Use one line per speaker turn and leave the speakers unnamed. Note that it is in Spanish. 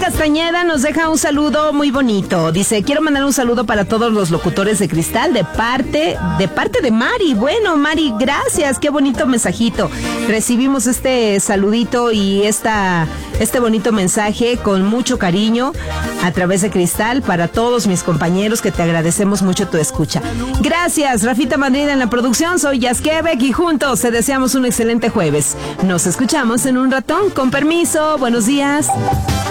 Castañeda nos deja un saludo muy bonito. Dice, quiero mandar un saludo para todos los locutores de Cristal de parte de Mari. Bueno, Mari, gracias, qué bonito mensajito. Recibimos este saludito y este bonito mensaje con mucho cariño a través de Cristal para todos mis compañeros, que te agradecemos mucho tu escucha. Gracias, Rafita Madrid en la producción, soy Jazz Quebec y juntos te deseamos un excelente jueves. Nos escuchamos en un ratón, con permiso, buenos días.